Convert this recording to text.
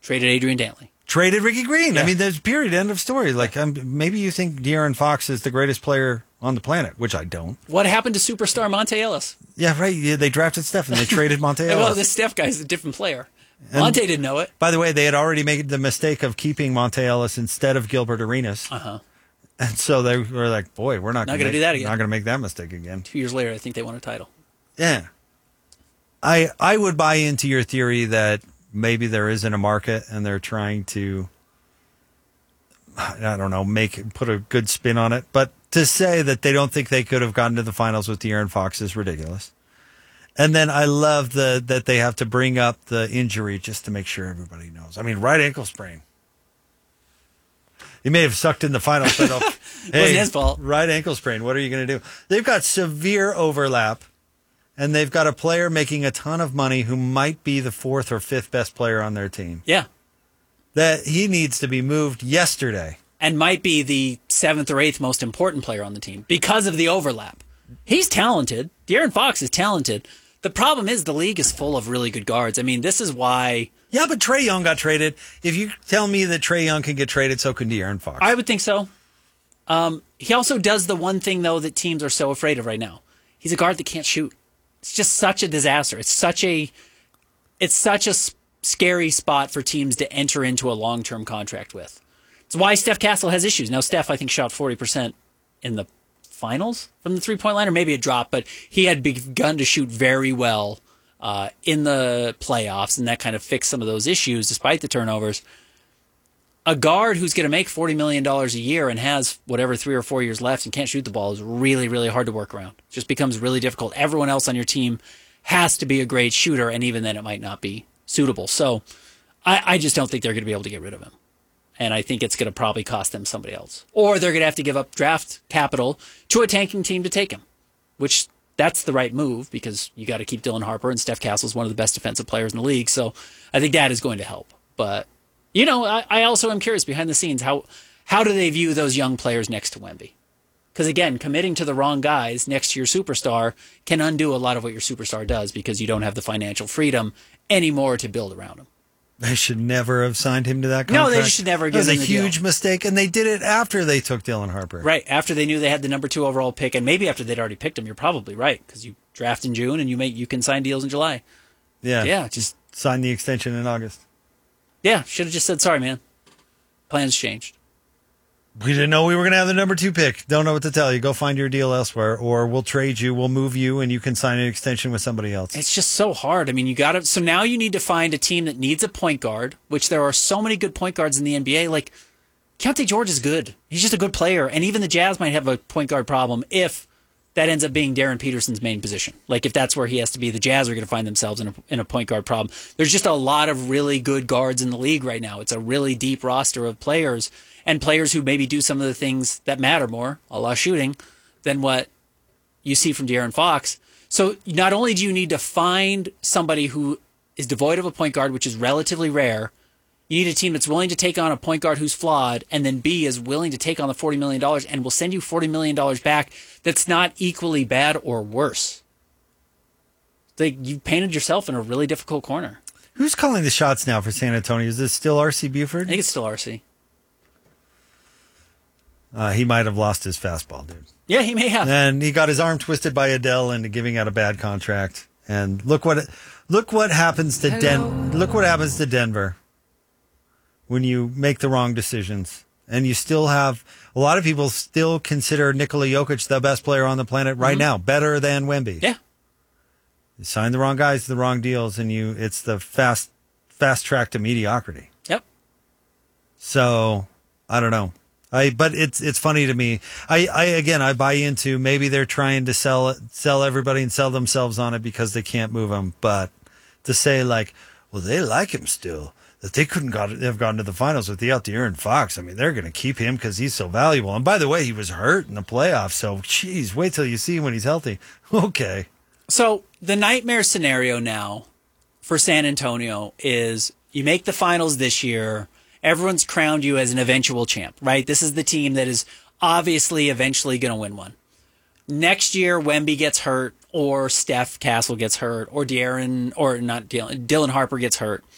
Traded Adrian Dantley. Traded Ricky Green. Yeah. I mean, there's period, end of story. Like, maybe you think De'Aaron Fox is the greatest player on the planet, which I don't. What happened to superstar Monte Ellis? Yeah, right. Yeah, they drafted Steph and they traded Monte Ellis. Well, the Steph guy's a different player. Monte didn't know it. By the way, they had already made the mistake of keeping Monte Ellis instead of Gilbert Arenas. Uh-huh. And so they were like, boy, we're not going to do that again. Not going to make that mistake again. 2 years later, I think they won a title. Yeah. I would buy into your theory that maybe there isn't a market and they're trying to, I don't know, put a good spin on it. But to say that they don't think they could have gotten to the finals with De'Aaron Fox is ridiculous. And then I love that they have to bring up the injury just to make sure everybody knows. I mean, right ankle sprain. He may have sucked in the finals, but It wasn't his fault. Right ankle sprain. What are you going to do? They've got severe overlap, and they've got a player making a ton of money who might be the fourth or fifth best player on their team. Yeah. That he needs to be moved yesterday. And might be the seventh or eighth most important player on the team because of the overlap. He's talented. De'Aaron Fox is talented. The problem is the league is full of really good guards. I mean, this is why... Yeah, but Trae Young got traded. If you tell me that Trae Young can get traded, so can De'Aaron Fox. I would think so. He also does the one thing, though, that teams are so afraid of right now. He's a guard that can't shoot. It's just such a disaster. It's such a scary spot for teams to enter into a long-term contract with. It's why Steph Castle has issues. Now, Steph, I think, shot 40% in the finals from the three-point line, or maybe it dropped, but he had begun to shoot very well in the playoffs, and that kind of fixed some of those issues despite the turnovers. A guard who's going to make $40 million a year and has whatever 3 or 4 years left and can't shoot the ball is really, really hard to work around. It just becomes really difficult. Everyone else on your team has to be a great shooter, and even then it might not be suitable. So I just don't think they're going to be able to get rid of him. And I think it's going to probably cost them somebody else. Or they're going to have to give up draft capital to a tanking team to take him, which that's the right move because you got to keep Dylan Harper, and Steph Castle is one of the best defensive players in the league. So I think that is going to help. But, you know, I also am curious behind the scenes, how do they view those young players next to Wemby? Because, again, committing to the wrong guys next to your superstar can undo a lot of what your superstar does because you don't have the financial freedom anymore to build around him. They should never have signed him to that contract. No, they should never give him the deal. It was a huge mistake, and they did it after they took Dylan Harper. Right, after they knew they had the number 2 overall pick, and maybe after they'd already picked him. You're probably right, because you draft in June, and you can sign deals in July. Yeah, just sign the extension in August. Yeah, should have just said, sorry, man. Plans changed. We didn't know we were going to have the number 2 pick. Don't know what to tell you. Go find your deal elsewhere, or we'll trade you, we'll move you, and you can sign an extension with somebody else. It's just so hard. I mean, so now you need to find a team that needs a point guard, which there are so many good point guards in the NBA. Like, Keontae George is good. He's just a good player, and even the Jazz might have a point guard problem if that ends up being Darren Peterson's main position. Like, if that's where he has to be, the Jazz are going to find themselves in a point guard problem. There's just a lot of really good guards in the league right now. It's a really deep roster of players, and players who maybe do some of the things that matter more, a la shooting, than what you see from De'Aaron Fox. So not only do you need to find somebody who is devoid of a point guard, which is relatively rare, you need a team that's willing to take on a point guard who's flawed, and then B, is willing to take on the $40 million and will send you $40 million back that's not equally bad or worse. You painted yourself in a really difficult corner. Who's calling the shots now for San Antonio? Is this still R.C. Buford? I think it's still R.C. He might have lost his fastball, dude. Yeah, he may have. And he got his arm twisted by Adele into giving out a bad contract. And look what happens to Denver when you make the wrong decisions. And you still have a lot of people still consider Nikola Jokic the best player on the planet right now, better than Wemby. Yeah. You sign the wrong guys to the wrong deals, and it's the fast track to mediocrity. Yep. So I don't know. But it's funny to me. I buy into maybe they're trying to sell everybody and sell themselves on it because they can't move him. But to say like, well, they like him still, that they couldn't have gotten to the finals without De'Aaron Fox. I mean, they're going to keep him because he's so valuable. And by the way, he was hurt in the playoffs. So, geez, wait till you see him when he's healthy. Okay. So the nightmare scenario now for San Antonio is you make the finals this year. Everyone's crowned you as an eventual champ, right? This is the team that is obviously eventually going to win one. Next year, Wemby gets hurt, or Steph Castle gets hurt, or Dylan Harper gets hurt.